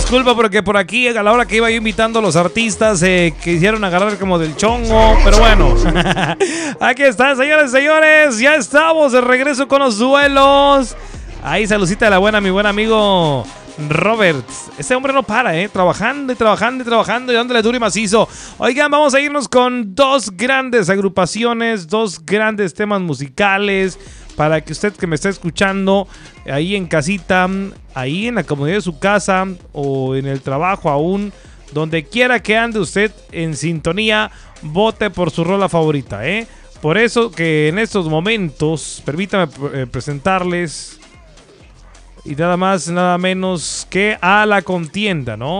disculpa porque por aquí a la hora que iba yo invitando a los artistas quisieron agarrar como del chongo, pero bueno. Aquí están, señores y señores, ya estamos de regreso con los duelos. Ahí saludcita de la buena, mi buen amigo Robert. Este hombre no para, trabajando y trabajando y trabajando y dándole duro y macizo. Oigan, vamos a irnos con dos grandes agrupaciones, dos grandes temas musicales para que usted que me está escuchando ahí en casita, ahí en la comodidad de su casa o en el trabajo aún, donde quiera que ande usted en sintonía, vote por su rola favorita, Por eso que en estos momentos, permítame presentarles y nada más, nada menos que a la contienda, ¿no?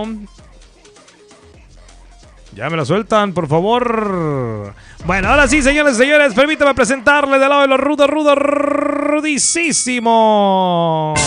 Ya me la sueltan, por favor. Bueno, ahora sí, señores y señores, permítame presentarles del lado de los rudísimos.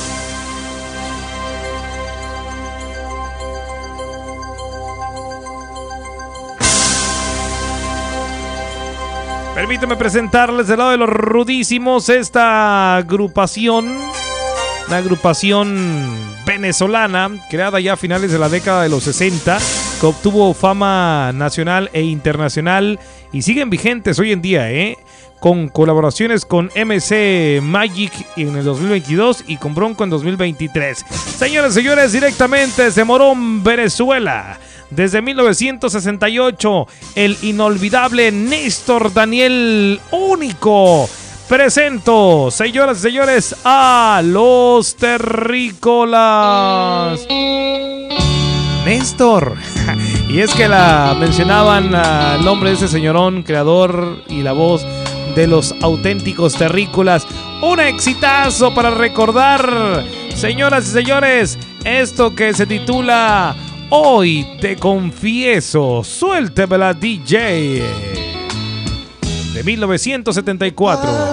Permítame presentarles del lado de los rudísimos esta agrupación. Una agrupación venezolana creada ya a finales de la década de los 60, que obtuvo fama nacional e internacional y siguen vigentes hoy en día, con colaboraciones con MC Magic en el 2022 y con Bronco en 2023. Señores y señores, directamente desde Morón, Venezuela, desde 1968, el inolvidable Néstor Daniel Único. Presento, señoras y señores, a los terrícolas. Néstor. Y es que la mencionaban el nombre de ese señorón, creador y la voz de los auténticos terrícolas. Un exitazo para recordar, señoras y señores, esto que se titula Hoy te confieso. Suéltemela, DJ. De 1974.